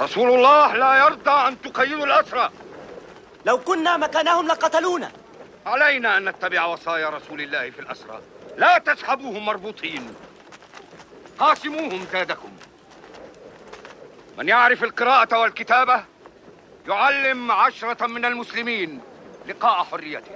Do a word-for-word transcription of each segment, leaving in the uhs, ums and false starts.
رسول الله لا يرضى أن تقيدوا الأسرى. لو كنا مكانهم لقتلونا. علينا أن نتبع وصايا رسول الله في الأسرى، لا تسحبوهم مربوطين، قاسموهم زادكم. من يعرف القراءة والكتابة يعلم عشرة من المسلمين لقاء حريته.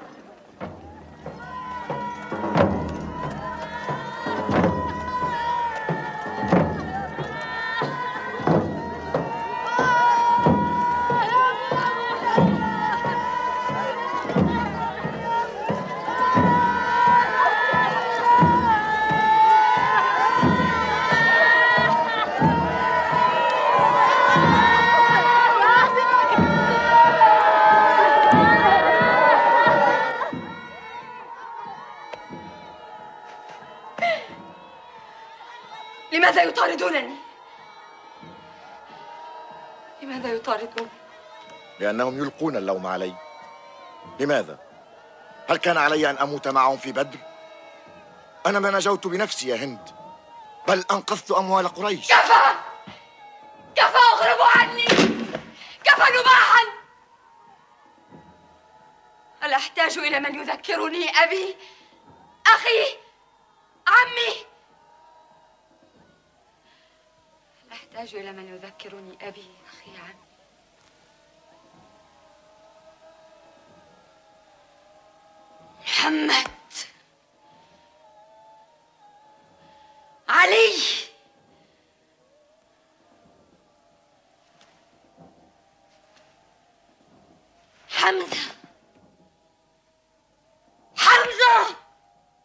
لماذا يطاردونني؟ لماذا يطاردونني؟ لأنهم يلقون اللوم علي. لماذا؟ هل كان علي أن أموت معهم في بدر؟ أنا ما نجوت بنفسي يا هند، بل أنقذت أموال قريش. كفى! كفى، اغربوا عني! كفى نباحا! هل أحتاج إلى من يذكرني أبي؟ أخي؟ عمي؟ أحتاج إلى من يذكرني أبي، أخي، عمي. محمد، علي، حمزة.